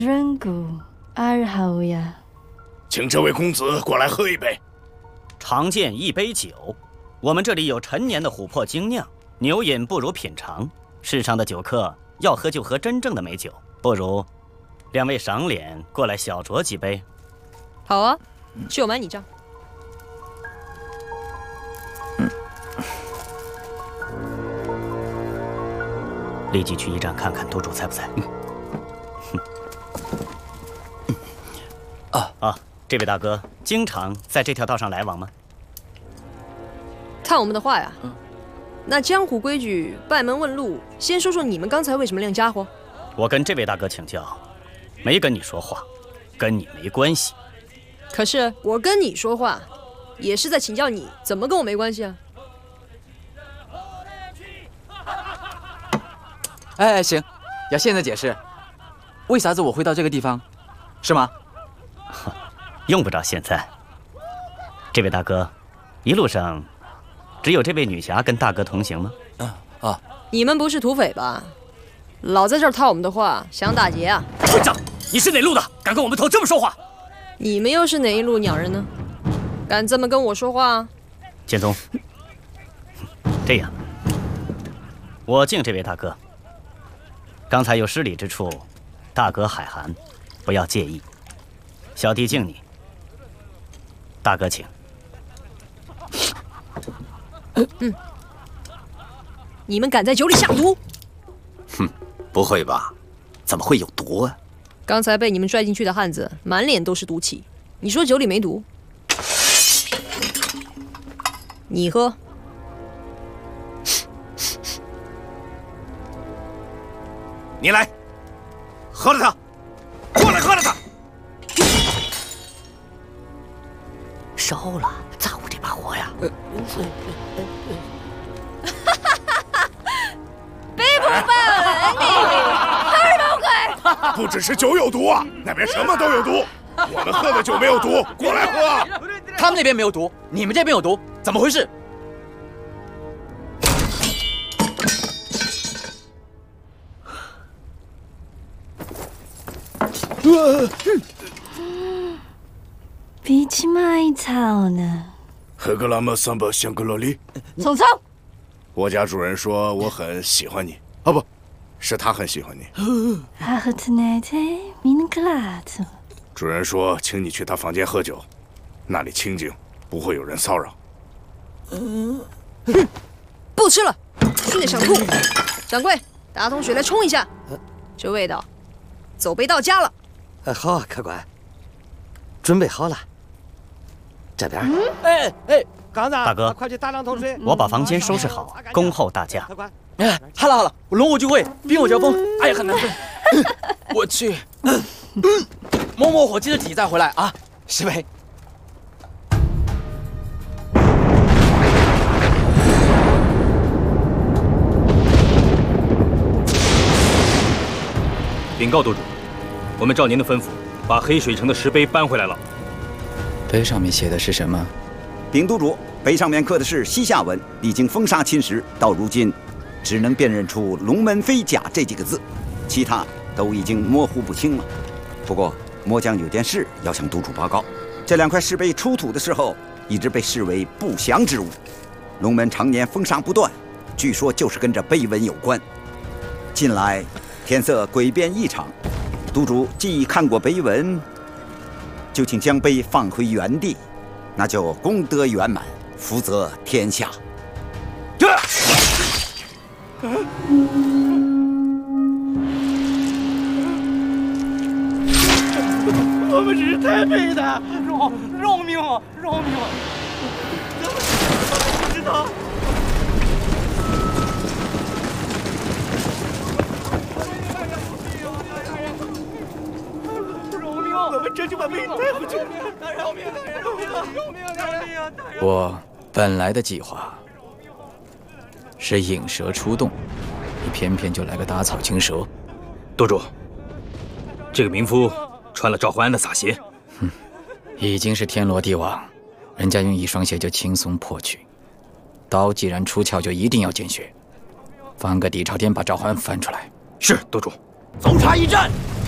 人骨二号呀， 请这位公子过来喝一杯。 常见一杯酒，我们这里有陈年的琥珀精酿，牛饮不如品尝。世上的酒客要喝就喝真正的美酒，不如两位赏脸过来小酌几杯。 好啊，就买你账。 立即去驿站看看督主在不在。这位大哥经常在这条道上来往吗？ 看我们的话呀，那江湖规矩，拜门问路。先说说你们刚才为什么亮家伙？ 我跟这位大哥请教，没跟你说话，跟你没关系。 可是我跟你说话，也是在请教你，怎么跟我没关系啊？ 哎，行，要现在解释，为啥子我会到这个地方，是吗？ 用不着现在。这位大哥，一路上只有这位女侠跟大哥同行吗？ 你们不是土匪吧？老在这儿套我们的话，想打劫啊？ 混账！你是哪路的？敢跟我们头这么说话？ 你们又是哪一路鸟人呢？敢这么跟我说话？ 剑宗，这样，我敬这位大哥。刚才有失礼之处，大哥海涵，不要介意。小弟敬你。大哥请。 你们敢在酒里下毒？ 哼，不会吧？怎么会有毒啊？ 刚才被你们拽进去的汉子，满脸都是毒气。你说酒里没毒？你喝。 你来，喝了它，过来喝了它。 烧了，咋我这把火呀？ 背不笨，你二头鬼！ 不只是酒有毒啊，那边什么都有毒。我们喝的酒没有毒，过来喝。 他们那边没有毒，你们这边有毒，怎么回事？ 比起买草呢。 喝个那么三把香格罗里。 聪聪， 我家主人说我很喜欢你，啊不，是他很喜欢你。 还和他奶奶明克拉子。 主人说，请你去他房间喝酒，那里清静，不会有人骚扰。 不吃了，熏得想吐。掌柜，打桶水来冲一下，这味道，走背到家了。 好，客官，准备好了。这边。 刚子， 大哥， 快去打两桶水。 我把房间收拾好，恭候大驾。 客官，好了好了，龙我就会，兵我交锋。哎呀，很难受。我去，磨磨火，记得底再回来啊！10杯。 禀告督主，我们照您的吩咐，把黑水城的石碑搬回来了。 碑上面写的是什么？ 禀督主，碑上面刻的是西夏文，历经风沙侵蚀，到如今只能辨认出“龙门飞甲”这几个字，其他都已经模糊不清了。不过末将有件事要向督主报告：这2块石碑出土的时候，一直被视为不祥之物。龙门常年风沙不断，据说就是跟这碑文有关。近来天色诡变异常，督主既已看过碑文，就请将碑放回原地，那就功德圆满，福泽天下。 我们只是太配的，饶命！不知道。我们这就把碑带回去。饶命！ 我本来的计划是引蛇出洞，你偏偏就来个打草惊蛇。 督主，这个民夫穿了赵怀安的洒鞋。 已经是天罗地网，人家用一双鞋就轻松破去。刀既然出鞘，就一定要见血。放个底朝天把赵怀安翻出来。 是，督主。 搜查一战。